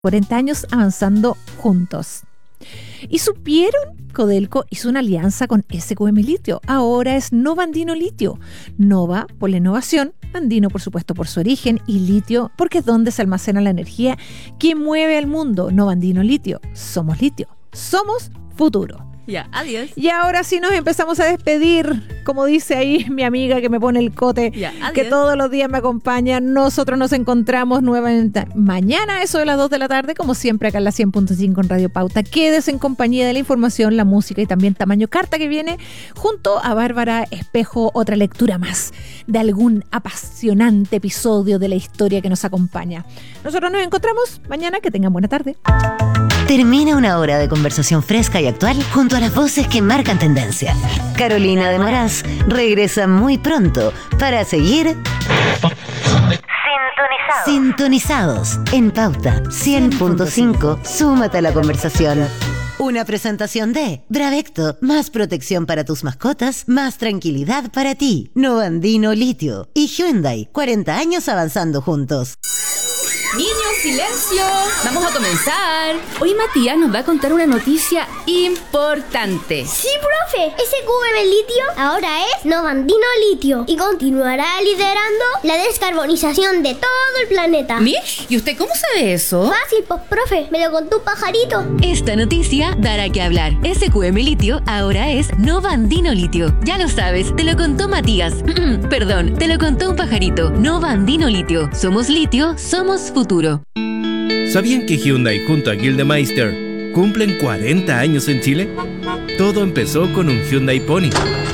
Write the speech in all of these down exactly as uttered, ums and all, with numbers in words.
cuarenta años avanzando juntos. ¿Y supieron? Codelco hizo una alianza con S Q M Litio. Ahora es Nova Andino Litio. Nova por la innovación, Andino por supuesto por su origen y litio porque es donde se almacena la energía que mueve al mundo. Nova Andino Litio. Somos litio. Somos futuro. Ya, adiós. Y ahora sí nos empezamos a despedir. Como dice ahí mi amiga que me pone el cote, ya, que todos los días me acompaña. Nosotros nos encontramos nuevamente mañana, eso de las dos de la tarde, como siempre acá en la cien punto cinco en Radio Pauta. Quédese en compañía de la información, la música y también Tamaño Carta, que viene junto a Bárbara Espejo, otra lectura más de algún apasionante episodio de la historia que nos acompaña. Nosotros nos encontramos mañana. Que tengan buena tarde. Termina una hora de conversación fresca y actual junto a las voces que marcan tendencia. Carolina de Moraz regresa muy pronto para seguir sintonizados. Sintonizados en Pauta cien punto cinco. Súmate a la conversación. Una presentación de Bravecto, más protección para tus mascotas, más tranquilidad para ti. Nova Andino Litio y Hyundai, cuarenta años avanzando juntos. Niños, silencio. Vamos a comenzar. Hoy Matías nos va a contar una noticia importante. Sí, profe. S Q M Litio ahora es Nova Andino Litio y continuará liderando la descarbonización de todo el planeta. ¿Mish? ¿Y usted cómo sabe eso? Fácil, pues, profe. Me lo contó un pajarito. Esta noticia dará que hablar. S Q M Litio ahora es Nova Andino Litio. Ya lo sabes, te lo contó Matías. Perdón, te lo contó un pajarito. Nova Andino Litio. Somos litio, somos futuro. ¿Sabían que Hyundai junto a Gildemeister cumplen cuarenta años en Chile? Todo empezó con un Hyundai Pony.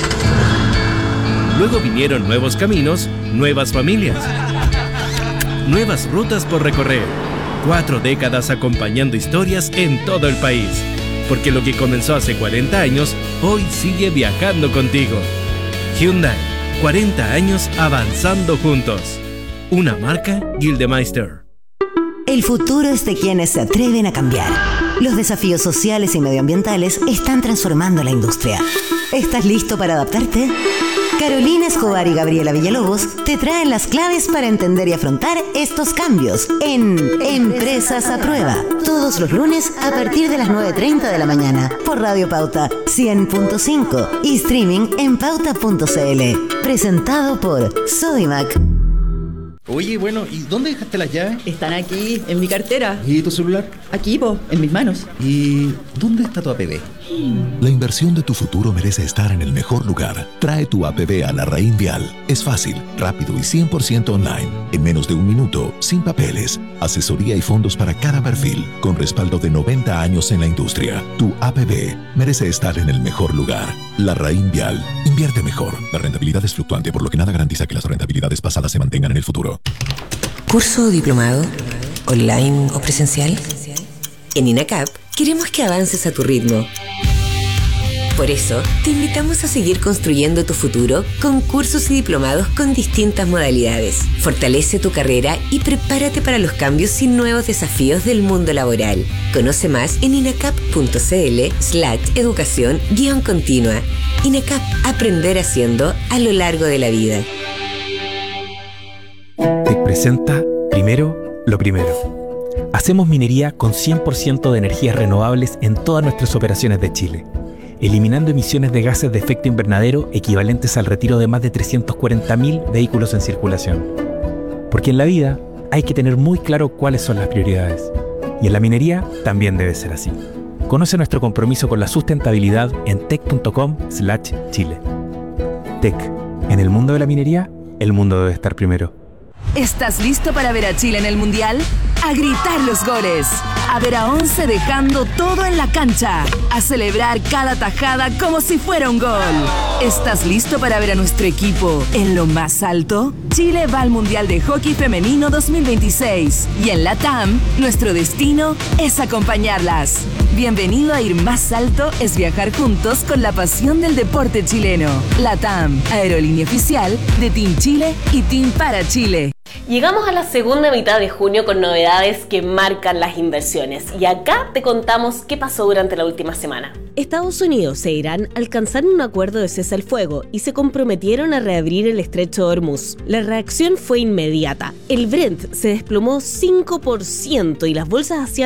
Luego vinieron nuevos caminos, nuevas familias, nuevas rutas por recorrer. Cuatro décadas acompañando historias en todo el país. Porque lo que comenzó hace cuarenta años, hoy sigue viajando contigo. Hyundai, cuarenta años avanzando juntos. Una marca Gildemeister. El futuro es de quienes se atreven a cambiar. Los desafíos sociales y medioambientales están transformando la industria. ¿Estás listo para adaptarte? Carolina Escobar y Gabriela Villalobos te traen las claves para entender y afrontar estos cambios en Empresas a Prueba. Todos los lunes a partir de las nueve treinta de la mañana por Radio Pauta cien punto cinco y streaming en pauta punto c l. Presentado por Sodimac. Oye, bueno, ¿y dónde dejaste las llaves? Están aquí, en mi cartera. ¿Y tu celular? Aquí, po, en mis manos. ¿Y dónde está tu A P B? La inversión de tu futuro merece estar en el mejor lugar. Trae tu A P B a Larraín Vial. Es fácil, rápido y cien por ciento online. En menos de un minuto, sin papeles. Asesoría y fondos para cada perfil, con respaldo de noventa años en la industria. Tu A P B merece estar en el mejor lugar. Larraín Vial. Invierte mejor. La rentabilidad es fluctuante, por lo que nada garantiza que las rentabilidades pasadas se mantengan en el futuro. ¿Curso o diplomado? ¿Online o presencial? En INACAP queremos que avances a tu ritmo. Por eso, te invitamos a seguir construyendo tu futuro con cursos y diplomados con distintas modalidades. Fortalece tu carrera y prepárate para los cambios y nuevos desafíos del mundo laboral. Conoce más en inacap.cl slash educación guión continua. INACAP, aprender haciendo a lo largo de la vida. Te presenta Primero lo Primero. Hacemos minería con cien por ciento de energías renovables en todas nuestras operaciones de Chile, eliminando emisiones de gases de efecto invernadero equivalentes al retiro de más de trescientos cuarenta mil vehículos en circulación. Porque en la vida hay que tener muy claro cuáles son las prioridades. Y en la minería también debe ser así. Conoce nuestro compromiso con la sustentabilidad en tec.com slash chile. Tec. En el mundo de la minería, el mundo debe estar primero. ¿Estás listo para ver a Chile en el Mundial? A gritar los goles, a ver a once dejando todo en la cancha, a celebrar cada tajada como si fuera un gol. ¿Estás listo para ver a nuestro equipo en lo más alto? Chile va al Mundial de Hockey Femenino dos mil veintiséis y en LATAM, nuestro destino es acompañarlas. Bienvenido a Ir Más Alto es viajar juntos con la pasión del deporte chileno. LATAM, aerolínea oficial de Team Chile y Team para Chile. Llegamos a la segunda mitad de junio con novedades que marcan las inversiones y acá te contamos qué pasó durante la última semana. Estados Unidos e Irán alcanzaron un acuerdo de cese al fuego y se comprometieron a reabrir el estrecho de Hormuz. La reacción fue inmediata. El Brent se desplomó cinco por ciento y las bolsas asiáticas